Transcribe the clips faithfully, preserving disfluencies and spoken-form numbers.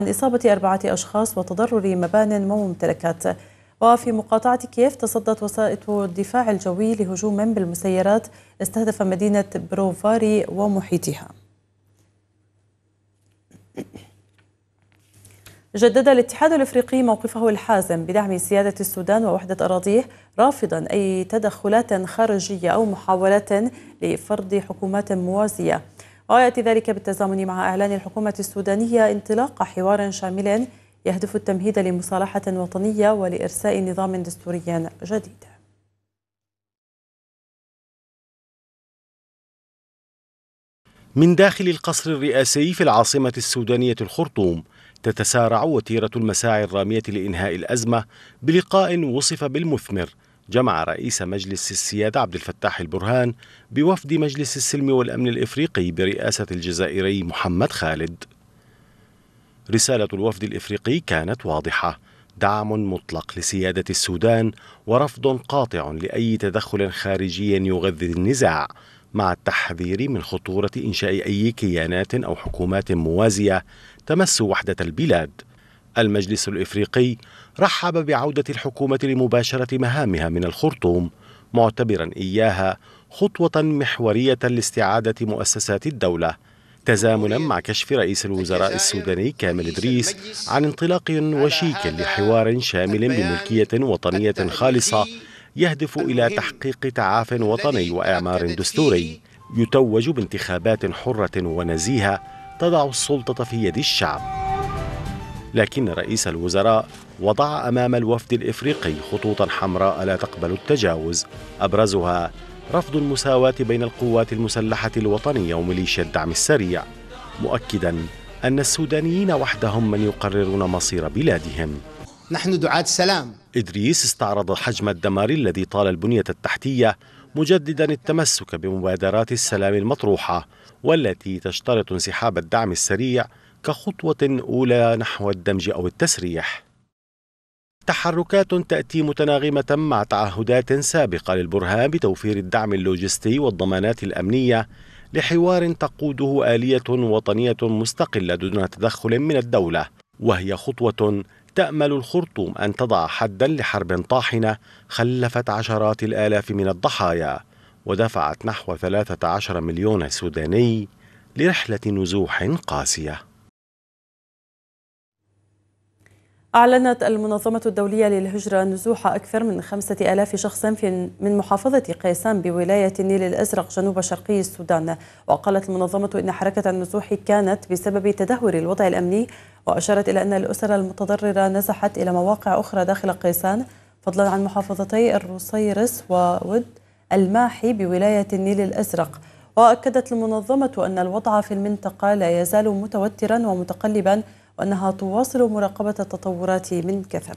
إصابة أربعة أشخاص وتضرر مبان وممتلكات. وفي مقاطعة كييف تصدت وسائط الدفاع الجوي لهجوم بالمسيرات استهدف مدينة بروفاري ومحيطها. جدد الاتحاد الافريقي موقفه الحازم بدعم سيادة السودان ووحدة أراضيه، رافضا أي تدخلات خارجية أو محاولات لفرض حكومات موازية. ويأتي ذلك بالتزامن مع إعلان الحكومة السودانية انطلاق حوار شامل يهدف التمهيد لمصالحة وطنية ولإرساء نظام دستوري جديد. من داخل القصر الرئاسي في العاصمة السودانية الخرطوم تتسارع وتيرة المساعي الرامية لإنهاء الأزمة بلقاء وصف بالمثمر جمع رئيس مجلس السيادة عبد الفتاح البرهان بوفد مجلس السلم والأمن الإفريقي برئاسة الجزائري محمد خالد. رسالة الوفد الإفريقي كانت واضحة: دعم مطلق لسيادة السودان ورفض قاطع لأي تدخل خارجي يغذي النزاع، مع التحذير من خطورة إنشاء أي كيانات أو حكومات موازية تمس وحدة البلاد. المجلس الإفريقي رحب بعودة الحكومة لمباشرة مهامها من الخرطوم، معتبرا إياها خطوة محورية لاستعادة مؤسسات الدولة، تزامنا مع كشف رئيس الوزراء السوداني كامل إدريس عن انطلاق وشيك لحوار شامل بملكية وطنية خالصة يهدف إلى تحقيق تعاف وطني وإعمار دستوري يتوج بانتخابات حرة ونزيهة تضع السلطة في يد الشعب. لكن رئيس الوزراء وضع أمام الوفد الإفريقي خطوطا حمراء لا تقبل التجاوز، أبرزها رفض المساواة بين القوات المسلحة الوطنية وميليشيا الدعم السريع، مؤكدا أن السودانيين وحدهم من يقررون مصير بلادهم. نحن دعاة السلام. إدريس استعرض حجم الدمار الذي طال البنية التحتية، مجددا التمسك بمبادرات السلام المطروحة والتي تشترط انسحاب الدعم السريع كخطوة أولى نحو الدمج أو التسريح. تحركات تأتي متناغمة مع تعهدات سابقة للبرهان بتوفير الدعم اللوجستي والضمانات الأمنية لحوار تقوده آلية وطنية مستقلة دون تدخل من الدولة، وهي خطوة تأمل الخرطوم أن تضع حدا لحرب طاحنة خلفت عشرات الآلاف من الضحايا ودفعت نحو ثلاثة عشر مليون سوداني لرحلة نزوح قاسية. أعلنت المنظمة الدولية للهجرة نزوح أكثر من خمسة آلاف شخص في من محافظة قيسان بولاية النيل الأزرق جنوب شرقي السودان. وقالت المنظمة إن حركة النزوح كانت بسبب تدهور الوضع الأمني، وأشارت إلى أن الأسر المتضررة نزحت إلى مواقع أخرى داخل قيسان، فضلا عن محافظتي الروسيرس وود الماحي بولاية النيل الأزرق. وأكدت المنظمة أن الوضع في المنطقة لا يزال متوترا ومتقلبا، وأنها تواصل مراقبة التطورات من كثب.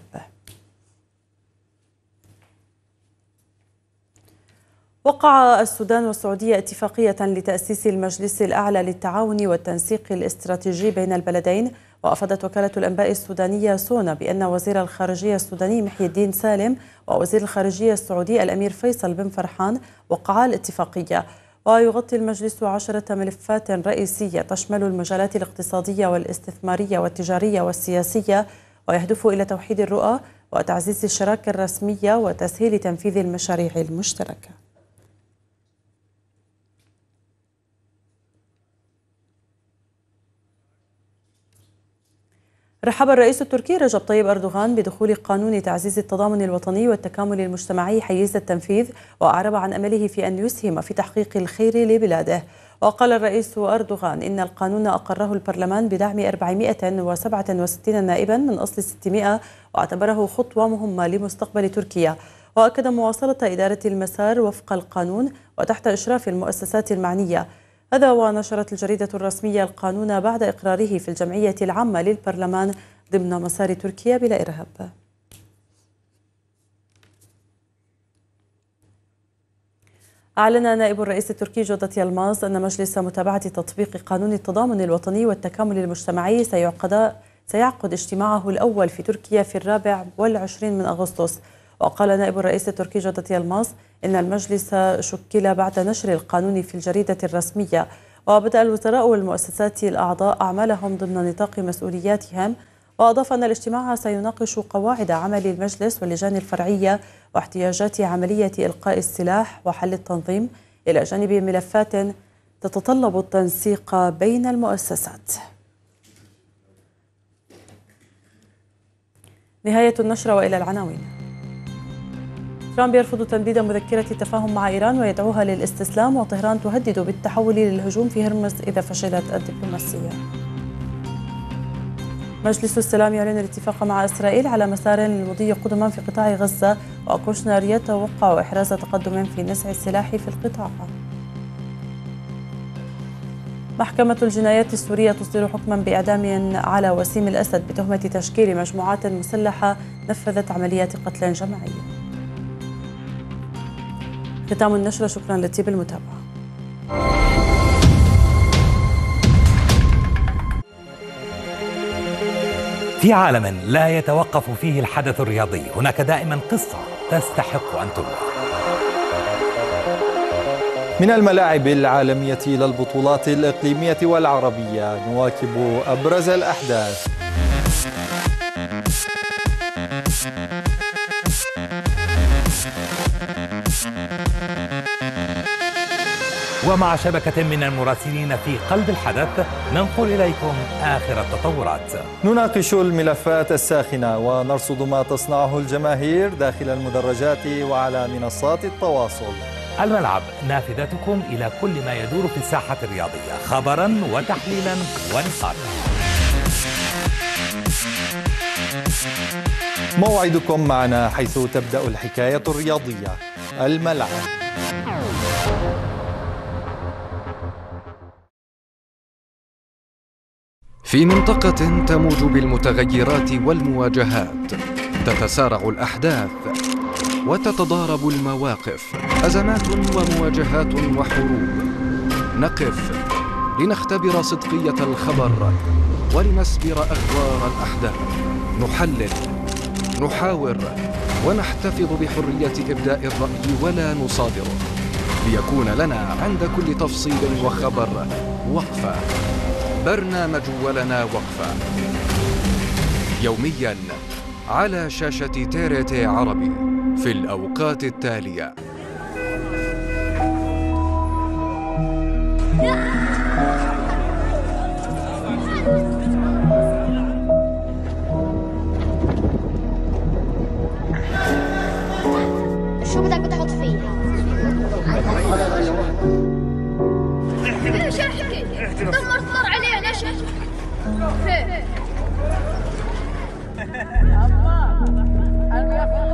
وقع السودان والسعودية اتفاقية لتأسيس المجلس الأعلى للتعاون والتنسيق الاستراتيجي بين البلدين. وأفادت وكالة الأنباء السودانية سونا بأن وزير الخارجية السوداني محي الدين سالم ووزير الخارجية السعودي الأمير فيصل بن فرحان وقعا الاتفاقية. ويغطي المجلس عشرة ملفات رئيسية تشمل المجالات الاقتصادية والاستثمارية والتجارية والسياسية، ويهدف إلى توحيد الرؤى وتعزيز الشراكة الرسمية وتسهيل تنفيذ المشاريع المشتركة. رحب الرئيس التركي رجب طيب أردوغان بدخول قانون تعزيز التضامن الوطني والتكامل المجتمعي حيز التنفيذ، وأعرب عن أمله في أن يسهم في تحقيق الخير لبلاده. وقال الرئيس أردوغان إن القانون أقره البرلمان بدعم أربعمائة وسبعة وستين نائبا من أصل ستمائة، واعتبره خطوة مهمة لمستقبل تركيا. وأكد مواصلة إدارة المسار وفق القانون وتحت إشراف المؤسسات المعنية. هذا ونشرت الجريدة الرسمية القانون بعد إقراره في الجمعية العامة للبرلمان ضمن مسار تركيا بلا إرهاب. أعلن نائب الرئيس التركي جودة يلماز أن مجلس متابعة تطبيق قانون التضامن الوطني والتكامل المجتمعي سيعقد سيعقد اجتماعه الأول في تركيا في الرابع والعشرين من أغسطس. وقال نائب الرئيس التركي جودة يلماز إن المجلس شكل بعد نشر القانون في الجريدة الرسمية، وبدأ الوزراء والمؤسسات الأعضاء أعمالهم ضمن نطاق مسؤولياتهم. وأضاف أن الاجتماع سيناقش قواعد عمل المجلس واللجان الفرعية واحتياجات عملية إلقاء السلاح وحل التنظيم، إلى جانب ملفات تتطلب التنسيق بين المؤسسات. نهاية النشرة وإلى العناوين. ترامب يرفض تنفيذ مذكرة التفاهم مع إيران ويدعوها للاستسلام، وطهران تهدد بالتحول للهجوم في هرمز إذا فشلت الدبلوماسية. مجلس السلام يعلن الاتفاق مع إسرائيل على مسار للمضي قدما في قطاع غزة، وكوشنر يتوقع إحراز تقدم في نزع السلاح في القطاع. محكمة الجنايات السورية تصدر حكما بإعدام على وسيم الأسد بتهمة تشكيل مجموعات مسلحة نفذت عمليات قتل جماعية. ختام النشرة، شكرا لطيب المتابعة. في عالم لا يتوقف فيه الحدث الرياضي هناك دائما قصة تستحق أن تروى. من الملاعب العالمية إلى البطولات الإقليمية والعربية نواكب أبرز الأحداث. ومع شبكة من المراسلين في قلب الحدث ننقل إليكم آخر التطورات. نناقش الملفات الساخنة ونرصد ما تصنعه الجماهير داخل المدرجات وعلى منصات التواصل. الملعب، نافذتكم إلى كل ما يدور في الساحة الرياضية، خبرا وتحليلا ونقاطا. موعدكم معنا حيث تبدأ الحكاية الرياضية. الملعب. في منطقة تموج بالمتغيرات والمواجهات، تتسارع الأحداث وتتضارب المواقف، أزمات ومواجهات وحروب. نقف لنختبر صدقية الخبر ولنسبر أخبار الأحداث، نحلل، نحاور، ونحتفظ بحرية إبداء الرأي ولا نصادره، ليكون لنا عند كل تفصيل وخبر وقفة. برنامج ولنا وقفة، يومياً على شاشة تي تي عربي في الأوقات التالية. شو بدك بتحط فيها؟ ليش احكي؟ دمر طلع علينا شو؟